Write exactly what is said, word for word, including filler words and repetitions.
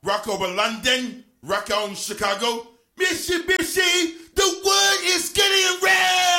rock over London, rock on Chicago. Mitsubishi, the wood is getting red.